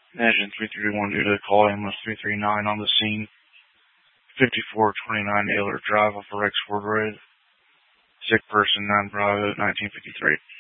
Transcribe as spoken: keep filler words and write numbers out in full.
Engine three three one due to the call ambulance three three nine on the scene. fifty-four twenty-nine Aylert Drive off of Rex Ford Road. Sick person nine Bravo nineteen fifty-three.